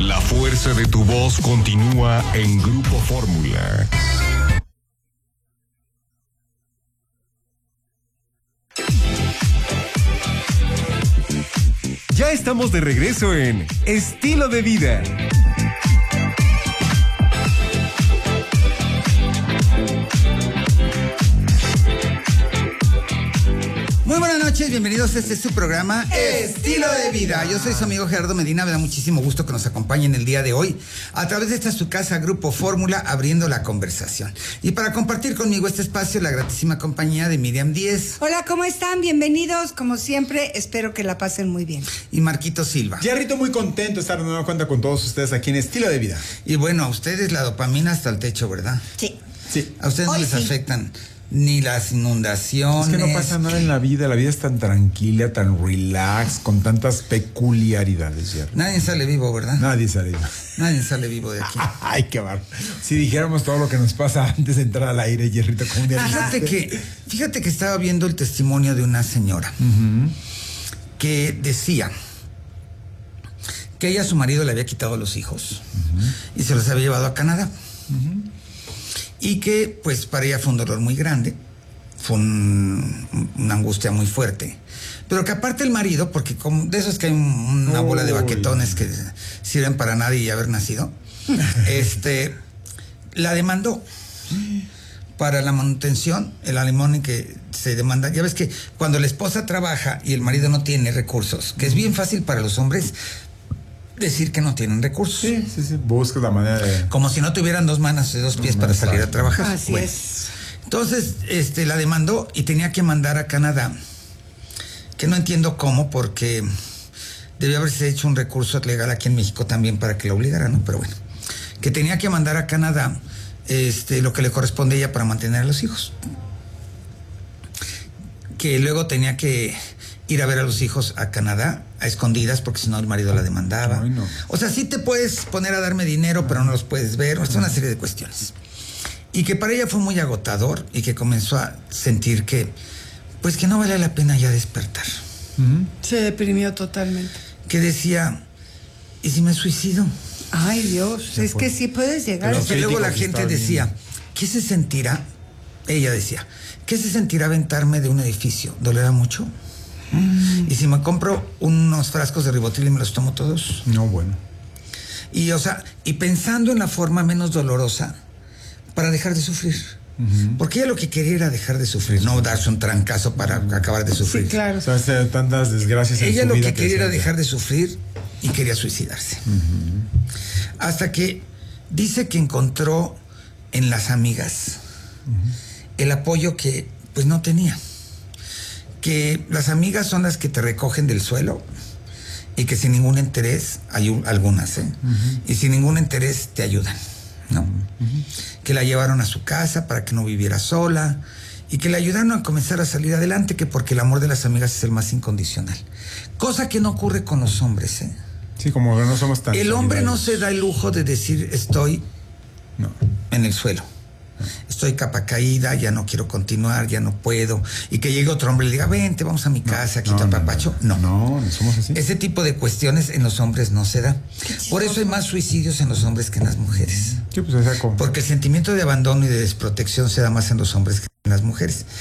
La fuerza de tu voz continúa en Grupo Fórmula. Ya estamos de regreso en Estilo de Vida. Muy buenas noches, bienvenidos a este su programa Estilo de Vida. Yo soy su amigo Gerardo Medina, me da muchísimo gusto que nos acompañen el día de hoy a través de esta su casa Grupo Fórmula, abriendo la conversación. Y para compartir conmigo este espacio, la gratísima compañía de Miriam Díez. Hola, ¿cómo están? Bienvenidos, como siempre, espero que la pasen muy bien. Y Marquito Silva. Jarrito, muy contento de estar de nueva cuenta con todos ustedes aquí en Estilo de Vida. Y bueno, a ustedes la dopamina hasta el techo, ¿verdad? Sí. Sí. A ustedes no les afectan ni las inundaciones. Es que no pasa nada en la vida es tan tranquila, tan relax, con tantas peculiaridades, Jerry. Nadie sale vivo, ¿verdad? Nadie sale vivo. Nadie sale vivo de aquí. Ay, qué barro. Si dijéramos todo lo que nos pasa antes de entrar al aire, Jerrito, como un día Fíjate que estaba viendo el testimonio de una señora que decía que ella a su marido le había quitado los hijos y se los había llevado a Canadá. Y que pues para ella fue un dolor muy grande, fue una angustia muy fuerte, pero que aparte el marido, porque como de esos que hay una bola de baquetones que sirven para nada y haber nacido, la demandó para la manutención, el alimony que se demanda. Ya ves que cuando la esposa trabaja y el marido no tiene recursos, que es bien fácil para los hombres decir que no tienen recursos. Sí. Busca la manera de... Como si no tuvieran dos manos y dos pies para salir a trabajar. Así es. Entonces, la demandó y tenía que mandar a Canadá, que no entiendo cómo, porque debió haberse hecho un recurso legal aquí en México también para que la obligara, ¿no? Pero bueno, que tenía que mandar a Canadá lo que le corresponde a ella para mantener a los hijos. Que luego tenía que ir a ver a los hijos a Canadá a escondidas, porque si no el marido la demandaba. Ay, no. O sea, sí te puedes poner a darme dinero, pero no los puedes ver. Es una serie de cuestiones. Y que para ella fue muy agotador y que comenzó a sentir que, pues que no valía la pena ya despertar. Se deprimió totalmente. Que decía, ¿y si me suicido? Ay, Dios, es que sí puedes llegar. Pero que luego la críticos gente están decía, ¿qué se sentirá? Ella decía, ¿qué se sentirá aventarme de un edificio? ¿Dolerá mucho? ¿Y si me compro unos frascos de Ribotril y me los tomo todos? No, bueno. Y, o sea, y pensando en la forma menos dolorosa para dejar de sufrir. Porque ella lo que quería era dejar de sufrir, no darse un trancazo para acabar de sufrir. Sí, claro. O sea, tantas desgracias en Ella su lo vida que quería era se- dejar de sufrir y quería suicidarse. Hasta que dice que encontró en las amigas el apoyo que pues no tenía. Que las amigas son las que te recogen del suelo y que sin ningún interés, hay algunas, y sin ningún interés te ayudan, ¿no? Que la llevaron a su casa para que no viviera sola y que le ayudaron a comenzar a salir adelante, que porque el amor de las amigas es el más incondicional. Cosa que no ocurre con los hombres, ¿eh? Sí, como que no somos tan... El hombre no solidarios. se da el lujo de decir estoy No. en el suelo. Estoy capa caída, ya no quiero continuar, ya no puedo. Y que llegue otro hombre y le diga, vente, vamos a mi casa, aquí está papacho. No. No somos así. Ese tipo de cuestiones en los hombres no se da. Por eso hay más suicidios en los hombres que en las mujeres. Sí, pues esa como... Porque el sentimiento de abandono y de desprotección se da más en los hombres que en las mujeres.